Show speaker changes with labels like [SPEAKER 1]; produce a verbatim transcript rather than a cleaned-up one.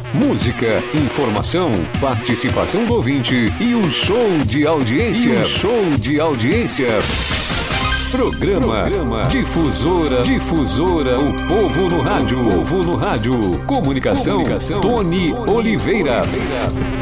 [SPEAKER 1] música, informação, participação do ouvinte e um show de audiência. E um show de audiência. Programa, Programa Difusora, Difusora, o povo no rádio, o povo no rádio. Comunicação, Comunicação Tony Oliveira. Oliveira.